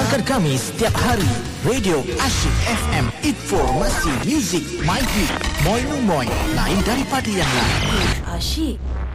Dengarkan kami setiap hari. Radio Asyik FM. Informasi, muzik, my hit, Moin Moin. Lain daripada yang lain. Asyik